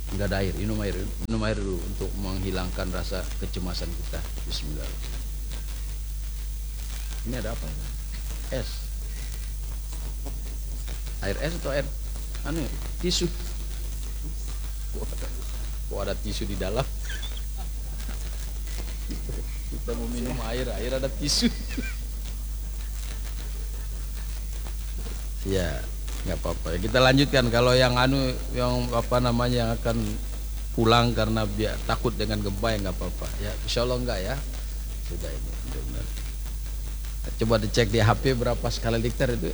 Nggak ada air, minum air dulu untuk menghilangkan rasa kecemasan kita. Bismillah. Ini ada apa? Es. Air es atau air tisu? Kok ada tisu di dalam? Kita mau minum air ada tisu. Ya, nggak apa-apa. Kita lanjutkan. Kalau yang yang akan pulang karena takut dengan gempa, ya nggak apa-apa. Ya, insya Allah enggak ya. Sudah ini. Benar. Coba dicek di HP berapa skala Richter itu.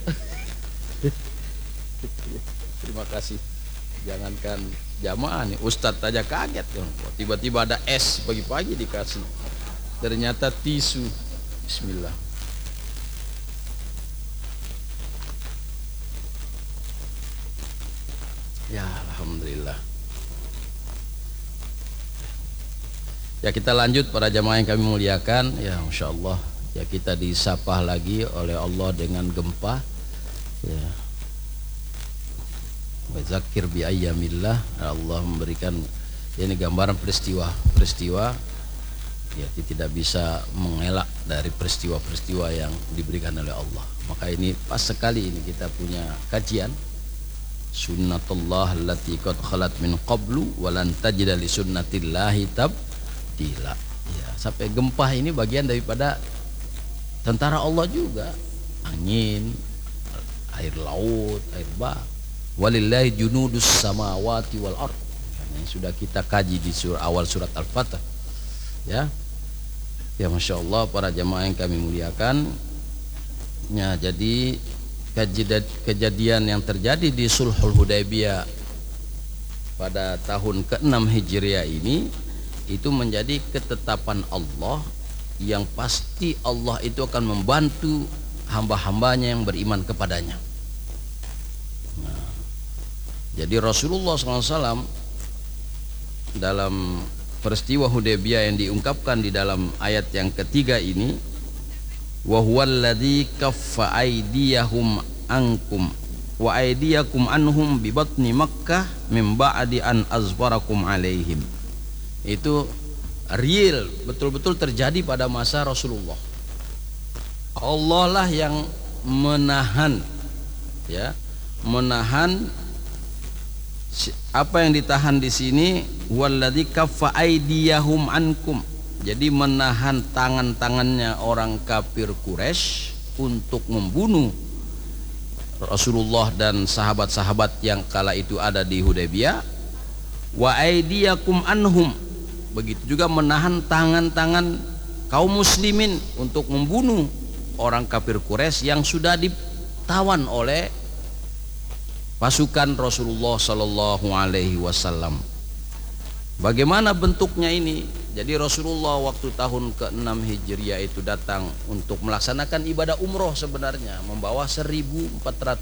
Terima kasih. Jangankan jamaah nih, Ustadz aja kaget. Tiba-tiba ada es pagi-pagi dikasih. Ternyata tisu. Bismillah. Ya, alhamdulillah. Ya, kita lanjut para jamaah yang kami muliakan. Ya, Masya Allah. Ya, kita disapah lagi oleh Allah dengan gempa. Ya. Wa zakir bi ayyamillah. Allah memberikan ini gambaran peristiwa ya, tidak bisa mengelak dari peristiwa-peristiwa yang diberikan oleh Allah. Maka ini pas sekali ini kita punya kajian sunnatullah allati qad khalat min qablu walan tajida li sunnatillahi tabdila. Ya, sampai gempa ini bagian daripada tentara Allah juga. Angin, air laut, air bah. Walillahi junudus samawati wal ard. Yang sudah kita kaji di awal surat Al-Fatah. Ya. Ya, Masya Allah para jamaah yang kami muliakan. Ya, jadi kejadian yang terjadi di Sulhul Hudaybiyah pada tahun ke-6 Hijriah ini itu menjadi ketetapan Allah yang pasti Allah itu akan membantu hamba-hambanya yang beriman kepadanya. Nah, jadi Rasulullah SAW dalam peristiwa Hudaybiyah yang diungkapkan di dalam ayat yang ketiga ini, wa huwallazi kaffa aydiyahum ankum wa aydiyakum anhum bi batni Makkah min ba'di an azbarakum alaihim. Itu real, betul-betul terjadi pada masa Rasulullah. Allah lah yang menahan, ya, menahan apa yang ditahan di sini, walladzi kaffa aydiyahum ankum. Jadi menahan tangan-tangannya orang kafir Quraisy untuk membunuh Rasulullah dan sahabat-sahabat yang kala itu ada di Hudaybiyah. Wa aydiyakum anhum. Begitu juga menahan tangan-tangan kaum muslimin untuk membunuh orang kafir Quraisy yang sudah ditawan oleh pasukan Rasulullah sallallahu alaihi wasallam. Bagaimana bentuknya ini? Jadi Rasulullah waktu tahun ke-6 Hijriah itu datang untuk melaksanakan ibadah umroh sebenarnya, membawa 1.400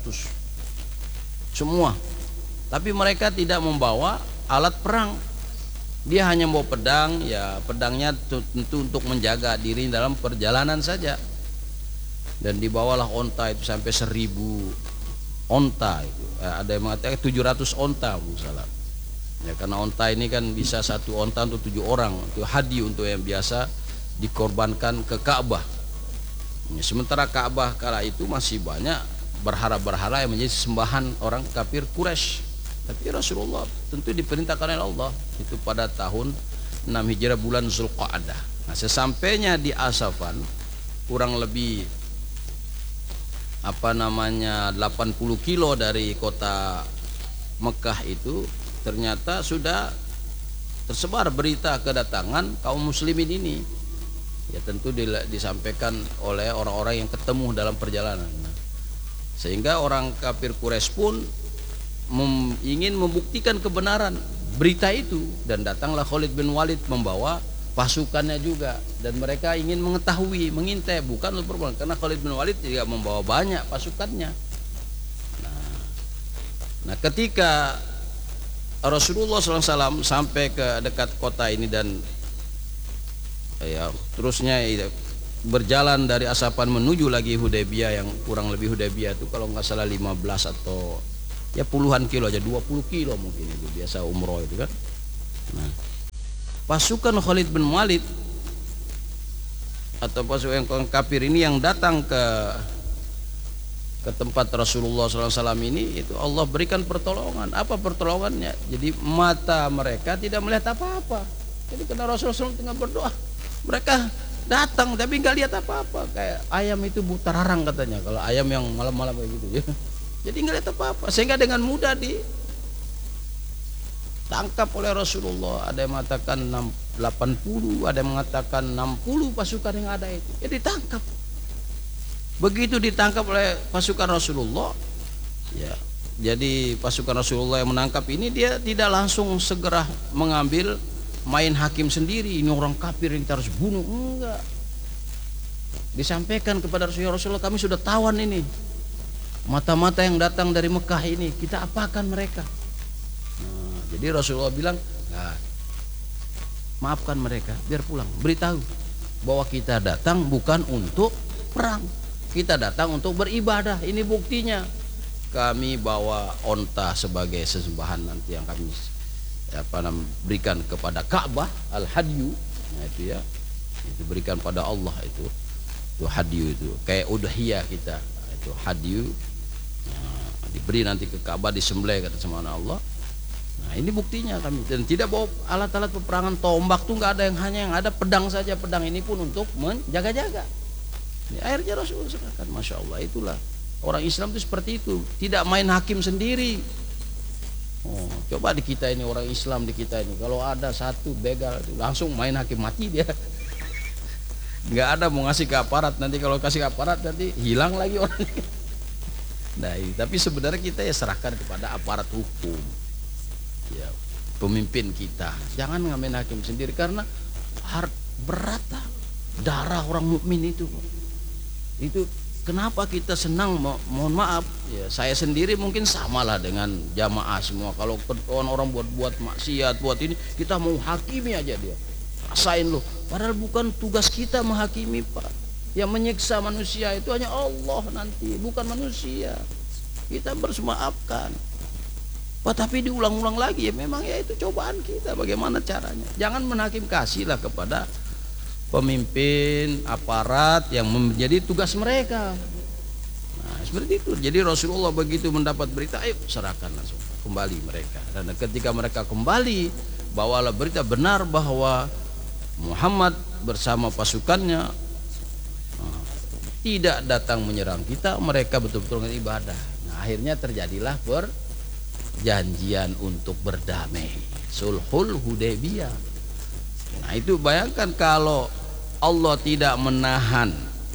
semua. Tapi mereka tidak membawa alat perang. Dia hanya membawa pedang, ya pedangnya tentu untuk menjaga diri dalam perjalanan saja. Dan dibawalah onta itu sampai 1.000 onta itu. Ada yang mengatakan 700 onta, salah. Ya, karena onta ini kan bisa satu onta untuk 7 orang. Itu hadi untuk yang biasa dikorbankan ke Ka'bah. Ya, sementara Ka'bah kala itu masih banyak berhala-berhala yang menjadi sembahan orang kafir Quraisy. Tapi Rasulullah tentu diperintahkan oleh Allah itu pada tahun 6 Hijrah bulan Zulqa'dah. Nah, sesampainya di Asafan kurang lebih 80 kilo dari kota Mekah itu, ternyata sudah tersebar berita kedatangan kaum muslimin ini. Ya, tentu disampaikan oleh orang-orang yang ketemu dalam perjalanan. Sehingga orang kafir Quraisy pun ingin membuktikan kebenaran berita itu, dan datanglah Khalid bin Walid membawa pasukannya juga, dan mereka ingin mengetahui, mengintai, bukan untuk berperang, karena Khalid bin Walid tidak membawa banyak pasukannya. Nah, ketika Rasulullah SAW sampai ke dekat kota ini dan ya terusnya berjalan dari Asafan menuju lagi Hudaybiyah, yang kurang lebih Hudaybiyah itu kalau nggak salah 15 atau Ya puluhan kilo aja, 20 kilo mungkin itu biasa umroh itu kan. Nah, pasukan Khalid bin Walid atau pasukan kafir ini yang datang ke tempat Rasulullah SAW ini, itu Allah berikan pertolongan. Apa pertolongannya? Jadi mata mereka tidak melihat apa-apa. Jadi karena Rasulullah SAW tengah berdoa, mereka datang tapi nggak lihat apa-apa. Kayak ayam itu buta arang katanya, kalau ayam yang malam-malam kayak gitu ya. Jadi nggak lihat apa-apa, sehingga dengan mudah ditangkap oleh Rasulullah. Ada yang mengatakan 80, ada yang mengatakan 60 pasukan yang ada itu. Ya ditangkap. Begitu ditangkap oleh pasukan Rasulullah, ya, jadi pasukan Rasulullah yang menangkap ini, dia tidak langsung segera mengambil main hakim sendiri. Ini orang kafir yang kita harus bunuh, enggak. Disampaikan kepada Rasulullah, kami sudah tawan ini, mata-mata yang datang dari Mekah ini, kita apakan mereka. Nah, jadi Rasulullah bilang, nah, maafkan mereka, biar pulang. Beritahu bahwa kita datang bukan untuk perang, kita datang untuk beribadah. Ini buktinya. Kami bawa onta sebagai sesembahan nanti yang kami berikan kepada Ka'bah, al-hadyu. Nah, itu ya, itu berikan pada Allah itu hadyu itu. Kayak udhiyah kita, itu hadyu. Nah, diberi nanti ke Ka'bah, disembelih kata sama Allah. Nah, ini buktinya kami. Dan tidak bawa alat-alat peperangan, tombak tuh nggak ada, yang hanya yang ada pedang saja. Pedang ini pun untuk menjaga-jaga. Ini akhirnya Rasulullah serahkan. Masya Allah, itulah orang Islam itu seperti itu, tidak main hakim sendiri. Oh, coba di kita ini, orang Islam di kita ini, kalau ada satu begal langsung main hakim, mati dia. Nggak ada mau ngasih ke aparat, nanti kalau kasih ke aparat nanti hilang lagi orangnya. Nah, tapi sebenarnya kita ya serahkan kepada aparat hukum, ya, pemimpin kita. Jangan ngamen hakim sendiri, karena berat darah orang mukmin itu. Itu kenapa kita senang, mohon maaf ya, saya sendiri mungkin samalah dengan jamaah semua. Kalau orang buat maksiat, buat ini, kita mau hakimi aja dia, rasain loh. Padahal bukan tugas kita menghakimi, Pak. Yang menyiksa manusia itu hanya Allah nanti, bukan manusia. Kita harus maafkan, Pak. Tapi diulang-ulang lagi, ya memang ya itu cobaan kita, bagaimana caranya. Jangan menhakim, kasihlah kepada pemimpin, aparat yang menjadi tugas mereka. Nah, seperti itu. Jadi Rasulullah begitu mendapat berita, ayo serahkan langsung kembali mereka. Dan ketika mereka kembali, bawalah berita benar bahwa Muhammad bersama pasukannya tidak datang menyerang kita, mereka betul-betul ibadah. Nah, akhirnya terjadilah perjanjian untuk berdamai, Sulhul Hudaybiyah. Nah, itu bayangkan kalau Allah tidak menahan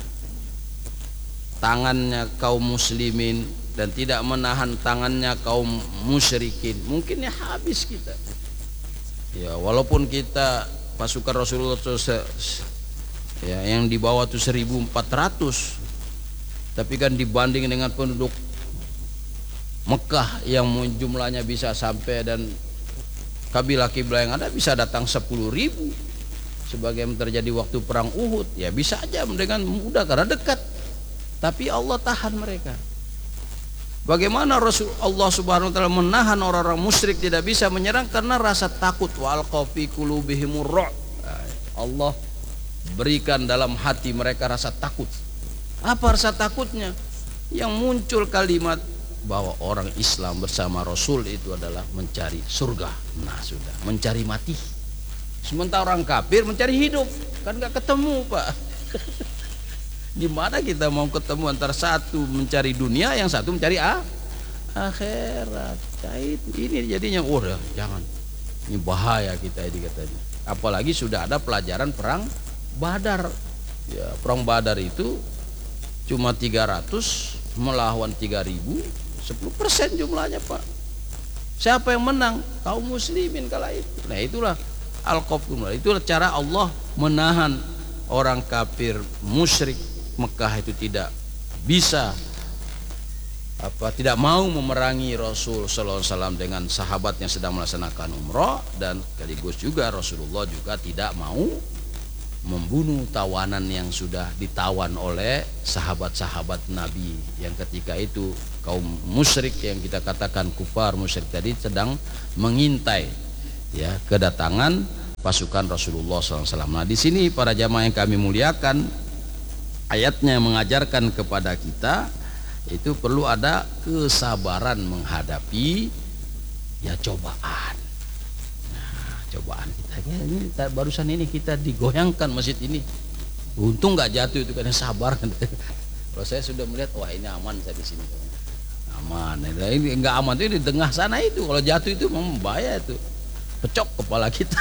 tangannya kaum muslimin dan tidak menahan tangannya kaum musyrikin, mungkin ya habis kita. Ya, walaupun kita pasukan Rasulullah ya, yang dibawa itu 1.400, tapi kan dibanding dengan penduduk Mekah yang jumlahnya bisa sampai, dan kabilah-kabilah yang ada bisa datang 10.000 sebagaimana terjadi waktu perang Uhud, ya bisa aja dengan mudah karena dekat. Tapi Allah tahan mereka. Bagaimana Allah Subhanahu wa taala menahan orang-orang musyrik tidak bisa menyerang? Karena rasa takut. Wa alqafi qulubihimur ru'b. Allah berikan dalam hati mereka rasa takut. Apa rasa takutnya? Yang muncul kalimat bahwa orang Islam bersama Rasul itu adalah mencari surga. Nah, sudah, mencari mati. Sementara orang kafir mencari hidup, kan nggak ketemu, Pak. Gimana kita mau ketemu antara satu mencari dunia, yang satu mencari akhirat? Nah, ini jadinya, udah jangan, ini bahaya kita ini katanya. Apalagi sudah ada pelajaran perang Badar. Ya, perang Badar itu cuma 300 melawan 3.000, 10% jumlahnya, Pak. Siapa yang menang? Kaum muslimin kala itu. Nah, itulah Al-Qafum. Itulah cara Allah menahan orang kafir musyrik Mekah itu tidak bisa tidak mau memerangi Rasul sallallahu alaihi wasallam dengan sahabatnya sedang melaksanakan umrah, dan sekaligus juga Rasulullah juga tidak mau membunuh tawanan yang sudah ditawan oleh sahabat-sahabat Nabi yang ketika itu kaum musyrik yang kita katakan kufar musyrik tadi sedang mengintai ya kedatangan pasukan Rasulullah SAW. Nah di sini para jamaah yang kami muliakan, ayatnya mengajarkan kepada kita itu perlu ada kesabaran menghadapi ya cobaan. Cobaan kita ini barusan ini kita digoyangkan masjid ini, untung nggak jatuh itu karena sabar. Kalau saya sudah melihat wah ini aman saya di sini, aman. Ini nggak aman itu di tengah sana itu, kalau jatuh itu membayar itu, pecok kepala kita.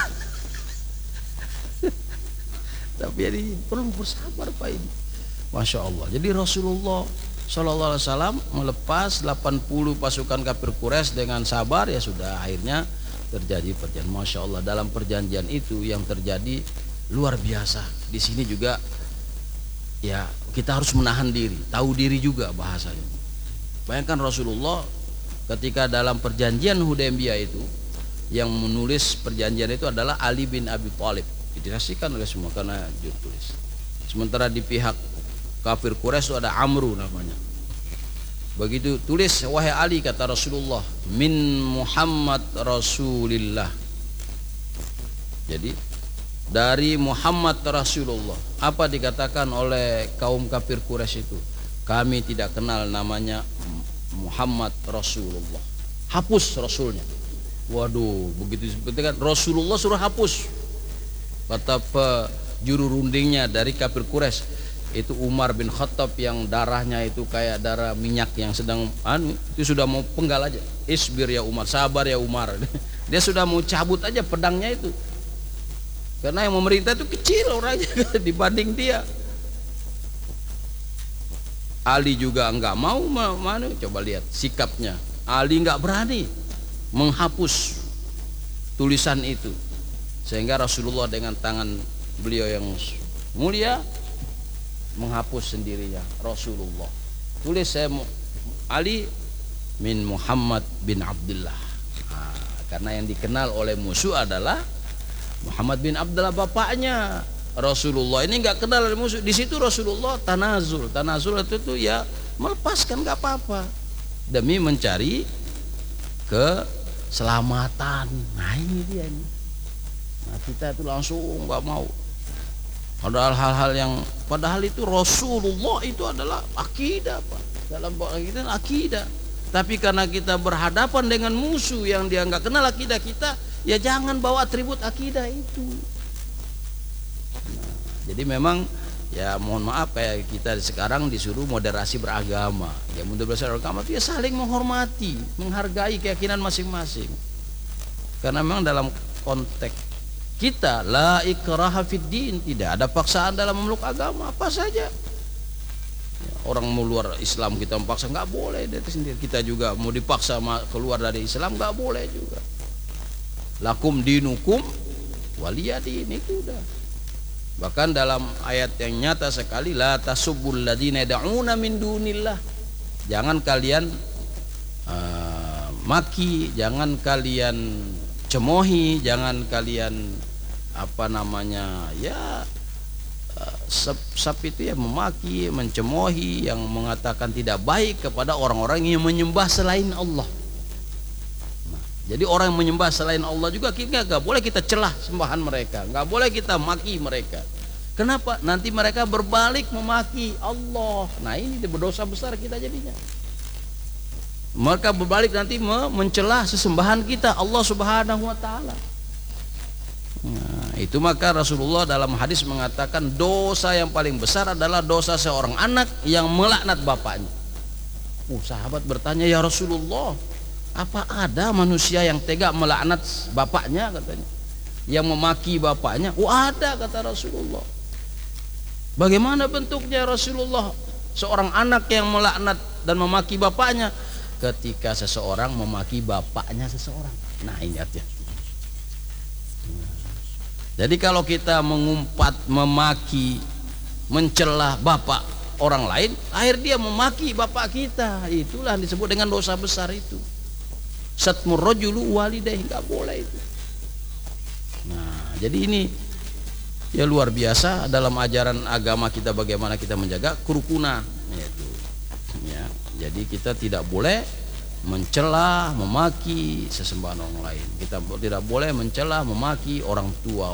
Tapi jadi perlu bersabar Pak ini, masya Allah. Jadi Rasulullah Shallallahu Alaihi Wasallam melepas 80 pasukan kafir Quraisy dengan sabar, ya sudah akhirnya terjadi perjanjian. Masya Allah, dalam perjanjian itu yang terjadi luar biasa. Di sini juga ya kita harus menahan diri, tahu diri juga bahasanya. Bayangkan Rasulullah ketika dalam perjanjian Hudaybiyah itu yang menulis perjanjian itu adalah Ali bin Abi Thalib, disaksikan oleh semua karena juru tulis. Sementara di pihak kafir Quraisy itu ada Amru namanya. Begitu tulis, wahai Ali, kata Rasulullah, min Muhammad Rasulillah. Jadi dari Muhammad Rasulullah. Apa dikatakan oleh kaum kafir Quraisy itu? Kami tidak kenal namanya Muhammad Rasulullah. Hapus Rasulnya. Waduh, begitu seperti kan Rasulullah suruh hapus. Kata juru rundingnya dari kafir Quraisy itu Umar bin Khattab yang darahnya itu kayak darah minyak yang sedang itu sudah mau penggal aja. Isbir ya Umar, sabar ya Umar. Dia sudah mau cabut aja pedangnya itu, karena yang memerintah itu kecil orangnya dibanding dia. Ali juga enggak mau mana, coba lihat sikapnya. Ali enggak berani menghapus tulisan itu, sehingga Rasulullah dengan tangan beliau yang mulia menghapus sendirinya. Rasulullah tulis, saya Ali min Muhammad bin Abdullah. Karena yang dikenal oleh musuh adalah Muhammad bin Abdullah, bapaknya Rasulullah. Ini nggak kenal oleh musuh. Di situ Rasulullah tanazul itu ya melepaskan, nggak apa-apa demi mencari keselamatan. Nah ini dia ini. Nah kita itu langsung nggak mau. Padahal hal-hal yang padahal itu Rasulullah itu adalah akidah Pak. Dalam akidah. Tapi karena kita berhadapan dengan musuh yang dia nggak kenal akidah kita, ya jangan bawa atribut akidah itu. Nah, jadi memang ya mohon maaf kayak kita sekarang disuruh moderasi beragama. Ya moderasi beragama itu ya saling menghormati, menghargai keyakinan masing-masing. Karena memang dalam konteks kita la ikraha fid din, tidak ada paksaan dalam memeluk agama apa saja. Ya, orang mau luar Islam kita memaksa nggak boleh, dari sendiri. Kita juga mau dipaksa keluar dari Islam nggak boleh juga. Lakum dinukum waliyadin, itu udah. Bahkan dalam ayat yang nyata sekali, la tasubbul ladzina yad'una min dunillah. Jangan kalian maki, jangan kalian cemohi, jangan kalian sab itu ya memaki, mencemohi, yang mengatakan tidak baik kepada orang-orang yang menyembah selain Allah. Nah, jadi orang yang menyembah selain Allah juga kita nggak boleh kita celah sembahan mereka, nggak boleh kita maki mereka. Kenapa? Nanti mereka berbalik memaki Allah. Nah ini berdosa besar kita jadinya. Mereka berbalik nanti mencela sesembahan kita, Allah Subhanahu wa taala. Nah, itu maka Rasulullah dalam hadis mengatakan dosa yang paling besar adalah dosa seorang anak yang melaknat bapaknya. Sahabat bertanya, ya Rasulullah, apa ada manusia yang tega melaknat bapaknya, katanya, yang memaki bapaknya? Ada, kata Rasulullah. Bagaimana bentuknya Rasulullah? Seorang anak yang melaknat dan memaki bapaknya. Ketika seseorang memaki bapaknya seseorang. Nah ini artinya. Jadi kalau kita mengumpat, memaki, mencela bapak orang lain, akhir dia memaki bapak kita, itulah disebut dengan dosa besar itu. Satmur rajulu walidayhi, nggak boleh itu. Nah jadi ini Ya luar biasa dalam ajaran agama kita bagaimana kita menjaga kerukunan itu. Ya, jadi kita tidak boleh mencela, memaki sesembahan orang lain. Kita tidak boleh mencela, memaki orang tua,